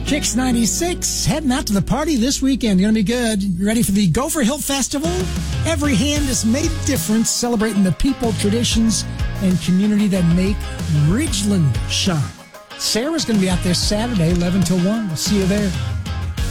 Kicks 96, heading out to the party this weekend. Going to be good. You ready for the Gopher Hill Festival? Every hand has made a difference, celebrating the people, traditions, and community that make Ridgeland shine. Sarah's going to be out there Saturday, 11 till 1. We'll see you there.